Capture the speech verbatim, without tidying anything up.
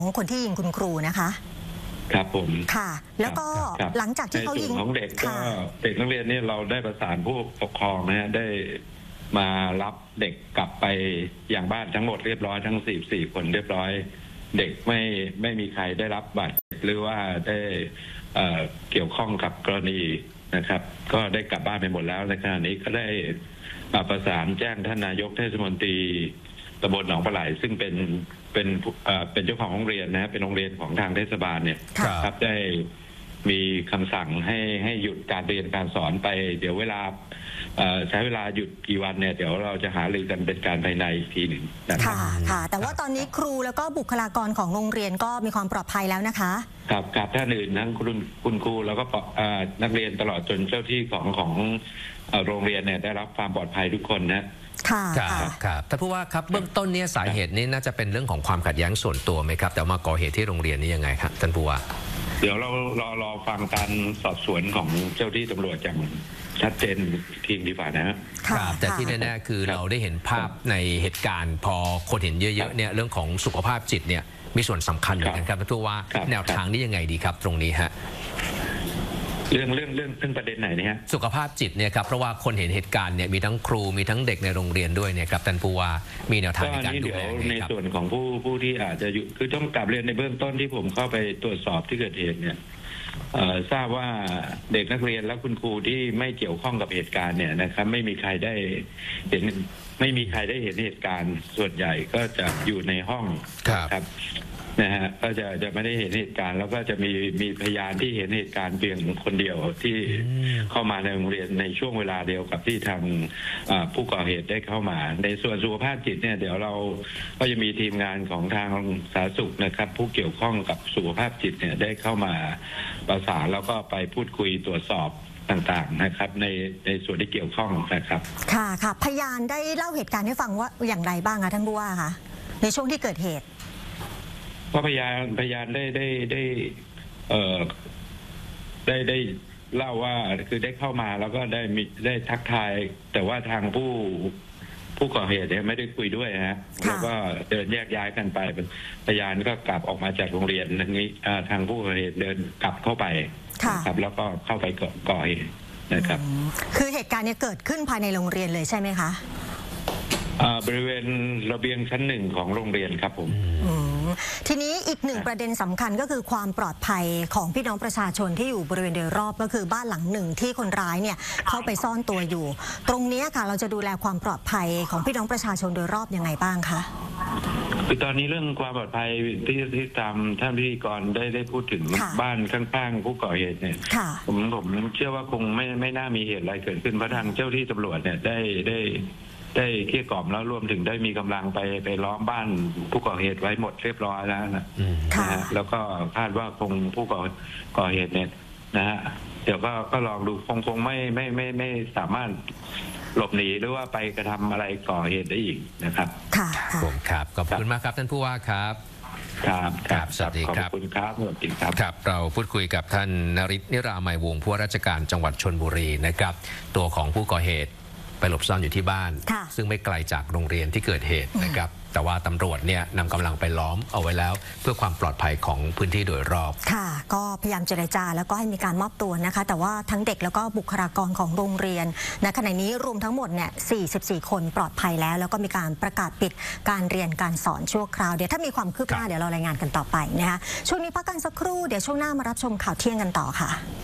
ของคนที่ยิงคุณครูนะคะครับผมค่ะแล้วก็หลังจากที่เขายิงของเด็กก็เด็กนักเรียนนี่เราได้ประสานผู้ปกครองนะฮะได้มารับเด็กกลับไปอย่างบ้านทั้งหมดเรียบร้อยทั้งสี่สี่คนเรียบร้อยเด็กไม่ไม่มีใครได้รับบาดเจ็บหรือว่าได้เอ่อเกี่ยวข้องกับกรณีนะครับ ก็ได้กลับบ้านไปหมดแล้วในขณะนี้ก็ได้ประสานแจ้งท่านนายกเทศมนตรีตำบลหนองปลาไหลซึ่งเป็นเป็นเป็นเจ้าของโรงเรียนนะเป็นโรงเรียนของทางเทศบาลเนี่ยครับได้มีคำสั่งให้ให้หยุดการเรียนการสอนไปเดี๋ยวเวลาใช้เวลาหยุดกี่วันเนี่ยเดี๋ยวเราจะหารือกันเป็นการภายในอีกทีหนึ่งนะครับค่ะค่ะแต่ว่าตอนนี้ครูแล้วก็บุคลากรของโรงเรียนก็มีความปลอดภัยแล้วนะคะครับครับท่านอื่นทั้งคุณคุณครูแล้วก็นักเรียนตลอดจนเจ้าที่ของของโรงเรียนเนี่ยได้รับความปลอดภัยทุกคนนะค่ะครับท่านผู้ว่าครับเบื้องต้นเนี่ยสาเหตุนี้น่าจะเป็นเรื่องของความขัดแย้งส่วนตัวไหมครับแต่มาก่อเหตุที่โรงเรียนนี้ยังไงครับท่านผู้ว่าเดี๋ยวเรารอรอฟังการสอบสวนของเจ้าที่ตำรวจอย่างชัดเจนทีมดีฝ่านะครับแต่ที่แน่ๆคือเราได้เห็นภาพในเหตุการณ์พอคนเห็นเยอะๆเนี่ยเรื่องของสุขภาพจิตเนี่ยมีส่วนสำคัญเหมือนกันครับท่านผู้ว่าแนวทางนี้ยังไงดีครับตรงนี้ฮะเรื่องเรื่องเรื่องเรื่องประเด็นไหนเนี่ยสุขภาพจิตเนี่ยครับเพราะว่าคนเห็นเหตุการณ์เนี่ยมีทั้งครูมีทั้งเด็กในโรงเรียนด้วยเนี่ยครับท่านผู้ว่ามีแนวทางในการดูแลในส่วนของผู้ผู้ที่อาจจะอยู่คือต้องกลับเรียนในเบื้องต้นที่ผมเข้าไปตรวจสอบที่เกิดเหตุเนี่ยทราบว่าเด็กนักเรียนและคุณครูที่ไม่เกี่ยวข้องกับเหตุการณ์เนี่ยนะครับไม่มีใครได้เห็นไม่มีใครได้เห็นเหตุการณ์ส่วนใหญ่ก็จะอยู่ในห้องครับนะฮะก็จะจะไม่ได้เห็นเหตุการณ์แล้วก็จะมีมีพยานที่เห็นเหตุการณ์เพียงคนเดียวที่เข้ามาในโรงเรียนในช่วงเวลาเดียวกับที่ทางผู้ก่อเหตุได้เข้ามาในส่วนสุขภาพจิตเนี่ยเดี๋ยวเราก็จะมีทีมงานของทางสาธารณสุขนะครับผู้เกี่ยวข้องกับสุขภาพจิตเนี่ยได้เข้ามาประสานแล้วก็ไปพูดคุยตรวจสอบต่างๆนะครับในในส่วนที่เกี่ยวข้องนะครับค่ะค่ะพยานได้เล่าเหตุการณ์ให้ฟังว่าอย่างไรบ้างคะท่านผู้ว่าคะในช่วงที่เกิดเหตุก็พยานพยานได้ได้ได้เอ่อได้ได้เล่าว่าคือได้เข้ามาแล้วก็ได้มีได้ทักทายแต่ว่าทางผู้ผู้ก่อเหตุเนี่ยไม่ได้คุยด้วยฮะแล้วก็เดินแยกย้ายกันไปพยานก็กลับออกมาจากโรงเรียนอย่างนี้ทางผู้ก่อเหตุเดินกลับเข้าไปครับแล้วก็เข้าไปก่อเหตุนะครับคือเหตุการณ์นี้เกิดขึ้นภายในโรงเรียนเลยใช่ไหมคะบริเวณระเบียงชั้นหนึ่งของโรงเรียนครับผมทีนี้อีกหนึ่งประเด็นสำคัญก็คือความปลอดภัยของพี่น้องประชาชนที่อยู่บริเวณโดยรอบก็คือบ้านหลังหนึ่งที่คนร้ายเนี่ยเข้าไปซ่อนตัวอยู่ตรงนี้ค่ะเราจะดูแลความปลอดภัยของพี่น้องประชาชนโดยรอบยังไงบ้างคะคือตอนนี้เรื่องความปลอดภัยที่ที่ตามท่านพิธีกรได้ได้พูดถึงบ้านข้างๆผู้ก่อเหตุเนี่ยผมผมเชื่อว่าคงไม่ไม่น่ามีเหตุอะไรเกิดขึ้นเพราะทางเจ้าที่ตำรวจเนี่ยได้ได้ได้เกลี้ยกล่อมแล้วรวมถึงได้มีกำลังไปไปล้อมบ้านผู้ก่อเหตุไว้หมดเรียบร้อยแล้วนะนะฮะแล้วก็คาดว่าคงผู้ก่อก่อเหตุเนี่ยนะฮะเดี๋ยวก็ก็ลองดูคงคงไม่ไม่ไม่ไม่สามารถหลบหนีหรือว่าไปกระทำอะไรก่อเหตุได้อีกนะครับค่ะผมครับขอบคุณมากครับท่านผู้ว่าครับครับครับสวัสดีครับขอบคุณครับสวัสดีครับครับเราพูดคุยกับท่านนฤทธิ์นิรามัยวงศ์ผู้ว่าราชการจังหวัดชลบุรีนะครับตัวของผู้ก่อเหตุไปหลบซ่อนอยู่ที่บ้านซึ่งไม่ไกลจากโรงเรียนที่เกิดเหตุนะครับแต่ว่าตำรวจเนี่ยนำกำลังไปล้อมเอาไว้แล้วเพื่อความปลอดภัยของพื้นที่โดยรอบค่ะก็พยายามเจรจาแล้วก็ให้มีการมอบตัวนะคะแต่ว่าทั้งเด็กแล้วก็บุคลากรของโรงเรียนณขณะนี้รวมทั้งหมดเนี่ยสี่สิบสี่คนปลอดภัยแล้วแล้วก็มีการประกาศปิดการเรียนการสอนชั่วคราวเดี๋ยวถ้ามีความคืบหน้าเดี๋ยวเรารายงานกันต่อไปนะคะช่วงนี้พักกันสักครู่เดี๋ยวช่วงหน้ามารับชมข่าวเที่ยงกันต่อค่ะ